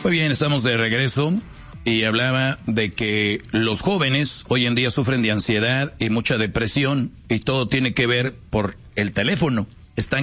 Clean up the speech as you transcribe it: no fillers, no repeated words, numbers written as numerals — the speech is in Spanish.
Muy bien, estamos de regreso y hablaba de que los jóvenes hoy en día sufren de ansiedad y mucha depresión y todo tiene que ver por el teléfono. Están